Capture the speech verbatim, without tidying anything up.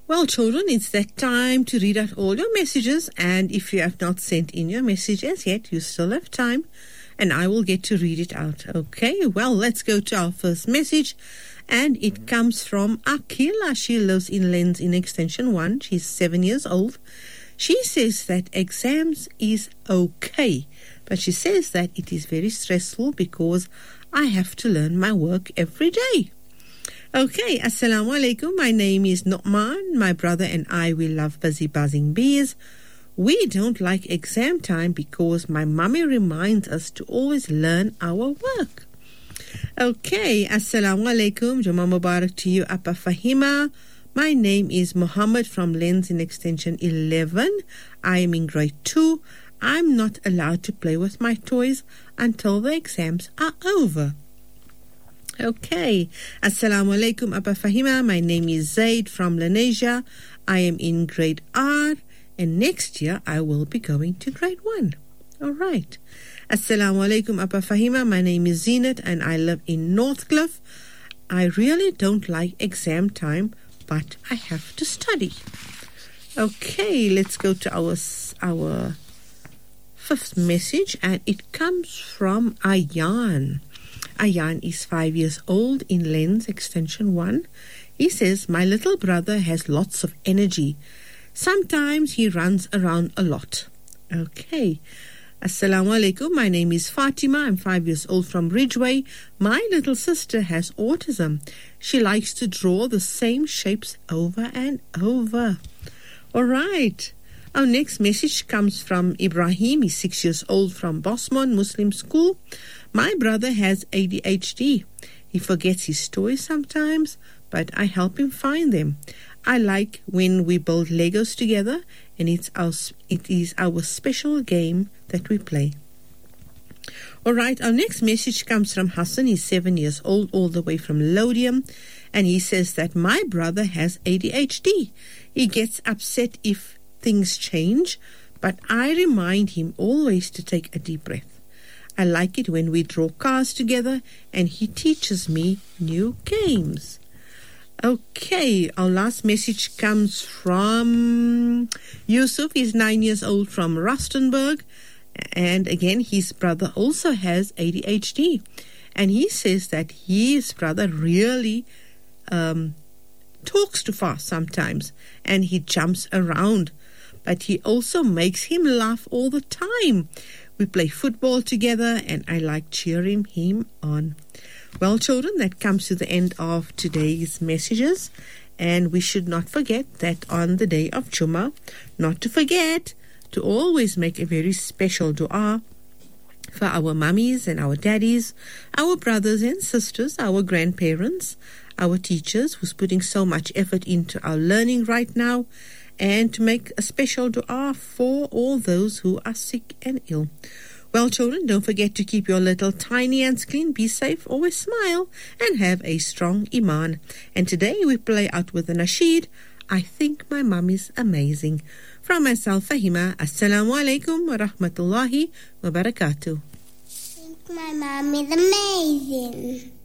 Well, children, it's that time to read out all your messages, and if you have not sent in your messages yet, you still have time, and I will get to read it out. Okay, well, let's go to our first message, and it comes from Akila. She lives in Lens in Extension one. She's seven years old. She says that exams is okay, but she says that it is very stressful because I have to learn my work every day. Okay, Assalamu alaikum. My name is Nu'man. My brother and I, we love busy buzzing bees. We don't like exam time because my mummy reminds us to always learn our work. Okay, Assalamu alaikum. Juma Mubarak to you, Appa Fahima. My name is Muhammad from Lens in Extension eleven. I am in grade two. I'm not allowed to play with my toys until the exams are over. Okay. Assalamu alaikum, Abba Fahima. My name is Zaid from Lenasia. I am in grade R, and next year I will be going to grade one. All right. Assalamu alaikum, Abba Fahima. My name is Zenat, and I live in Northcliffe. I really don't like exam time, but I have to study. Okay, let's go to our our fifth message, and it comes from Ayan. Ayan is five years old in Lens Extension one. He says, my little brother has lots of energy. Sometimes he runs around a lot. Okay. Assalamu alaikum. My name is Fatima. I'm five years old from Ridgeway. My little sister has autism. She likes to draw the same shapes over and over. All right. Our next message comes from Ibrahim. He's six years old from Bosmont Muslim School. My brother has A D H D. He forgets his toys sometimes, but I help him find them. I like when we build Legos together, and it's our, it is our special game that we play. All right, our next message comes from Hassan. He's seven years old, all the way from Lodium, and he says that my brother has A D H D. He gets upset if things change, but I remind him always to take a deep breath. I like it when we draw cars together, and he teaches me new games. Okay, our last message comes from Yusuf. He's nine years old from Rustenburg, and again, his brother also has A D H D, and he says that his brother really um, talks too fast sometimes, and he jumps around, but he also makes him laugh all the time. We play football together, and I like cheering him on. Well, children, that comes to the end of today's messages, and we should not forget that on the day of Jummah, not to forget to always make a very special dua for our mummies and our daddies, our brothers and sisters, our grandparents, our teachers who's putting so much effort into our learning right now, and to make a special dua for all those who are sick and ill. Well, children, don't forget to keep your little tiny hands clean, be safe, always smile, and have a strong iman. And today we play out with the nasheed, I Think My Mummy's Amazing. From myself, Fahima, Assalamu alaikum wa rahmatullahi wa barakatuh. I think my mom is amazing.